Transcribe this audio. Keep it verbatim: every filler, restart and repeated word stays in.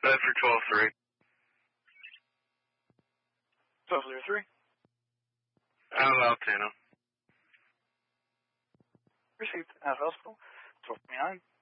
Bedford twelve three. twelve zero three. Out of Altino. Received. Out of hospital. twelve twenty-nine.